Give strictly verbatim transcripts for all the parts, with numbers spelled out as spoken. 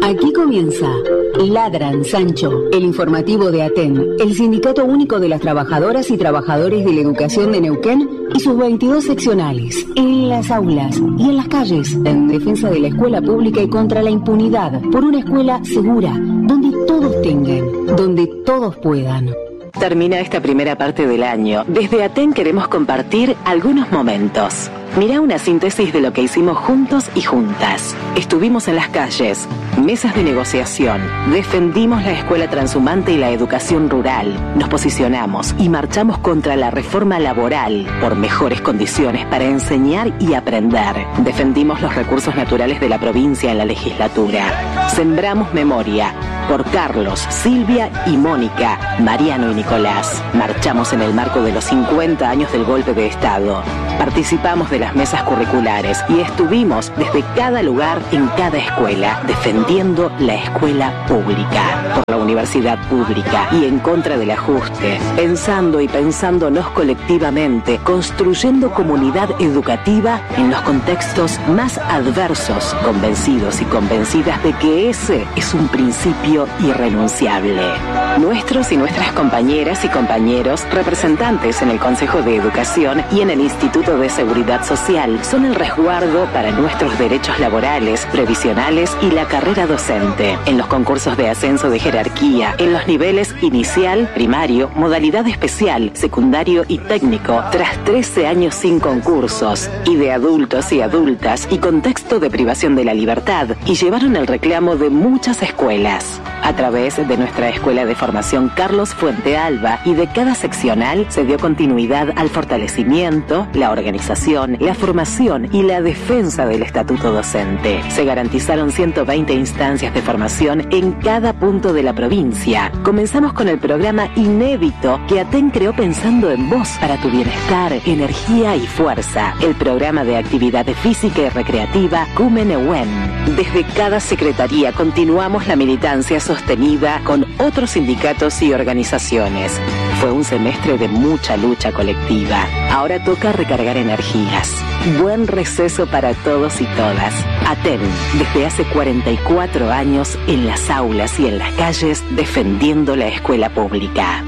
Aquí comienza Ladran Sancho, el informativo de Aten, el Sindicato Único de las Trabajadoras y Trabajadores de la Educación de Neuquén y sus veintidós seccionales, en las aulas y en las calles, en defensa de la escuela pública y contra la impunidad, por una escuela segura, donde todos tengan, donde todos puedan. Termina esta primera parte del año. Desde Aten queremos compartir algunos momentos. Mirá una síntesis de lo que hicimos juntos y juntas. Estuvimos en las calles, mesas de negociación, defendimos la escuela transhumante y la educación rural, nos posicionamos y marchamos contra la reforma laboral por mejores condiciones para enseñar y aprender. Defendimos los recursos naturales de la provincia en la legislatura. Sembramos memoria por Carlos, Silvia y Mónica, Mariano y Nicolás. Marchamos en el marco de los cincuenta años del golpe de Estado. Participamos de las mesas curriculares y estuvimos desde cada lugar en cada escuela, defendiendo la escuela pública, por la universidad pública y en contra del ajuste, pensando y pensándonos colectivamente, construyendo comunidad educativa en los contextos más adversos, convencidos y convencidas de que ese es un principio irrenunciable. Nuestros y nuestras compañeras y compañeros, representantes en el Consejo de Educación y en el Instituto de Seguridad Social, son el resguardo para nuestros derechos laborales, previsionales y la carrera docente, en los concursos de ascenso de jerarquía, en los niveles inicial, primario, modalidad especial, secundario y técnico, tras trece años sin concursos, y de adultos y adultas y contexto de privación de la libertad, y llevaron el reclamo de muchas escuelas. A través de nuestra Escuela de Formación Carlos Fuente Alba y de cada seccional se dio continuidad al fortalecimiento, la organización, la formación y la defensa del estatuto docente. Se garantizaron ciento veinte instancias de formación en cada punto de la provincia. Comenzamos con el programa inédito que Aten creó pensando en vos para tu bienestar, energía y fuerza. El programa de actividad física y recreativa Cumenewen. Desde cada secretaría continuamos la militancia sostenida con otros sindicatos y organizaciones. Fue un semestre de mucha lucha colectiva. Ahora toca recargar energías. Buen receso para todos y todas. Aten, desde hace cuarenta y cuatro años en las aulas y en las calles defendiendo la escuela pública.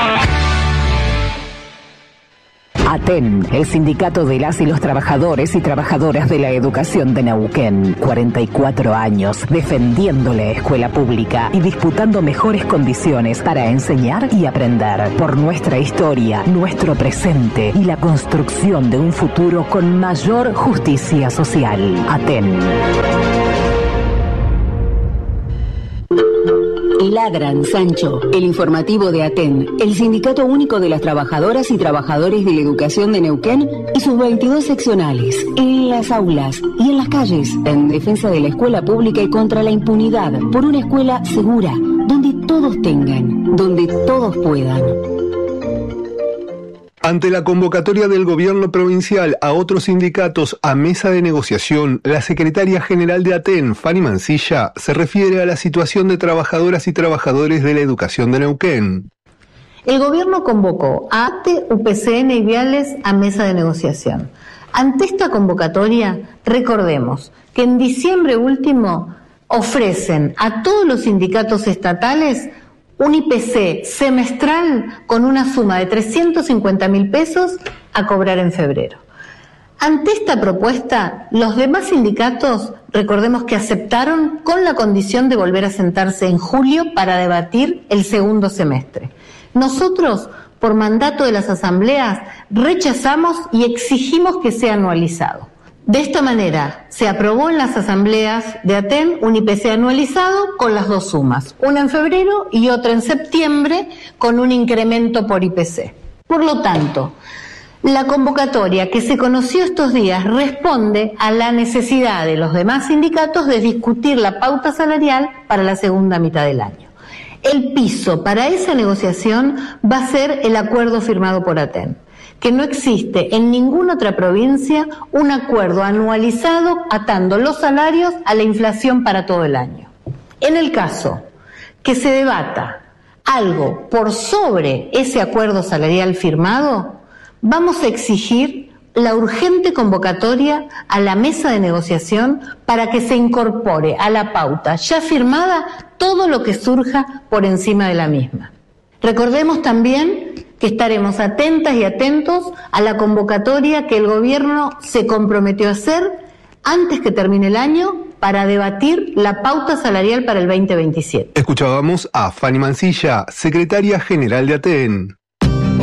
Aten, el sindicato de las y los trabajadores y trabajadoras de la educación de Neuquén. cuarenta y cuatro años defendiendo la escuela pública y disputando mejores condiciones para enseñar y aprender. Por nuestra historia, nuestro presente y la construcción de un futuro con mayor justicia social. Aten. Ladran Sancho, el informativo de Aten, el Sindicato Único de las Trabajadoras y Trabajadores de la Educación de Neuquén y sus veintidós seccionales, en las aulas y en las calles, en defensa de la escuela pública y contra la impunidad, por una escuela segura, donde todos tengan, donde todos puedan. Ante la convocatoria del gobierno provincial a otros sindicatos a mesa de negociación, la secretaria general de Aten, Fanny Mancilla, se refiere a la situación de trabajadoras y trabajadores de la educación de Neuquén. El gobierno convocó a A T E, U P C N y Viales a mesa de negociación. Ante esta convocatoria, recordemos que en diciembre último ofrecen a todos los sindicatos estatales un I P C semestral con una suma de trescientos cincuenta mil pesos a cobrar en febrero. Ante esta propuesta, los demás sindicatos, recordemos que aceptaron con la condición de volver a sentarse en julio para debatir el segundo semestre. Nosotros, por mandato de las asambleas, rechazamos y exigimos que sea anualizado. De esta manera, se aprobó en las asambleas de Aten un I P C anualizado con las dos sumas, una en febrero y otra en septiembre, con un incremento por I P C. Por lo tanto, la convocatoria que se conoció estos días responde a la necesidad de los demás sindicatos de discutir la pauta salarial para la segunda mitad del año. El piso para esa negociación va a ser el acuerdo firmado por Aten, que no existe en ninguna otra provincia un acuerdo anualizado atando los salarios a la inflación para todo el año. En el caso que se debata algo por sobre ese acuerdo salarial firmado, vamos a exigir la urgente convocatoria a la mesa de negociación para que se incorpore a la pauta ya firmada todo lo que surja por encima de la misma. Recordemos también que estaremos atentas y atentos a la convocatoria que el Gobierno se comprometió a hacer antes que termine el año para debatir la pauta salarial para el veinte veintisiete. Escuchábamos a Fanny Mansilla, secretaria general de ATEN.